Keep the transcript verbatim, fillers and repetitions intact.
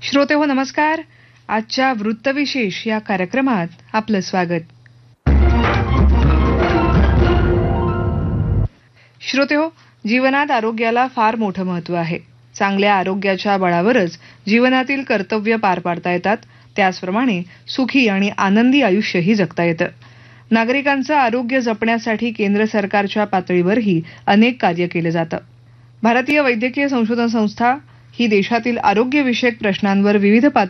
श्रोते हो नमस्कार. आजच्या वृत्तविशेष या कार्यक्रमात आपलं स्वागत. श्रोते हो, जीवनात आरोग्याला फार मोठं महत्त्व आहे. चांगल्या आरोग्याच्या बळावरच जीवनातील कर्तव्य पार पाडता येतात. त्याचप्रमाणे सुखी आणि आनंदी आयुष्यही जगता येतं. नागरिकांचं आरोग्य जपण्यासाठी केंद्र सरकारच्या पातळीवरही अनेक कार्य केले जातं. भारतीय वैद्यकीय संशोधन संस्था ही देशातील आरोग्यविषयक प्रश्नांवर विविध